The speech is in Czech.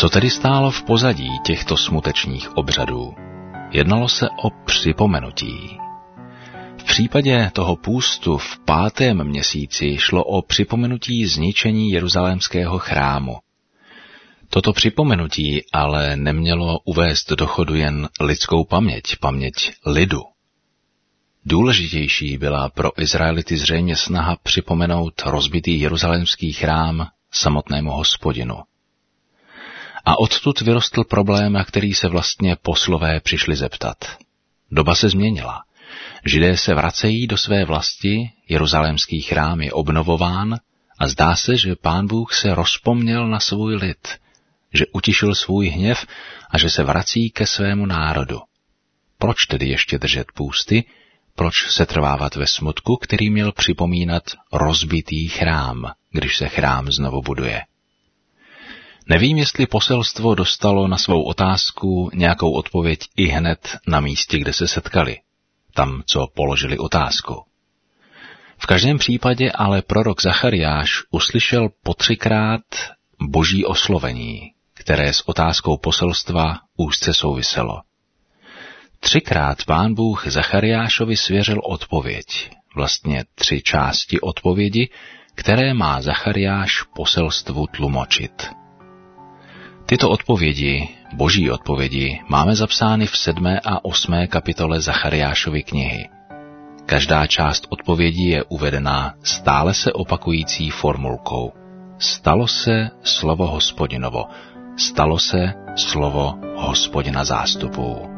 Co tedy stálo v pozadí těchto smutečných obřadů? Jednalo se o připomenutí. V případě toho půstu v 5. měsíci šlo o připomenutí zničení jeruzalémského chrámu. Toto připomenutí ale nemělo uvést do chodu jen lidskou paměť lidu. Důležitější byla pro Izraelity zřejmě snaha připomenout rozbitý jeruzalémský chrám samotnému Hospodinu. A odtud vyrostl problém, na který se vlastně poslové přišli zeptat. Doba se změnila. Židé se vracejí do své vlasti, jeruzalémský chrám je obnovován a zdá se, že Pán Bůh se rozpomněl na svůj lid, že utišil svůj hněv a že se vrací ke svému národu. Proč tedy ještě držet půsty? Proč se trvávat ve smutku, který měl připomínat rozbitý chrám, když se chrám znovu buduje? Nevím, jestli poselstvo dostalo na svou otázku nějakou odpověď i hned na místě, kde se setkali, tam, co položili otázku. V každém případě ale prorok Zachariáš uslyšel po 3krát boží oslovení, které s otázkou poselstva úzce souviselo. 3krát Pán Bůh Zachariášovi svěřil odpověď, vlastně 3 části odpovědi, které má Zachariáš poselstvu tlumočit. Tyto odpovědi, boží odpovědi, máme zapsány v 7. a 8. kapitole Zachariášovy knihy. Každá část odpovědi je uvedena stále se opakující formulkou. Stalo se slovo Hospodinovo, stalo se slovo Hospodina zástupů.